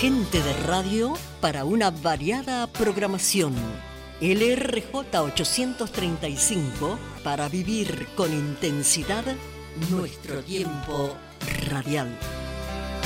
Gente de radio para una variada programación. LRJ 835 para vivir con intensidad nuestro tiempo radial.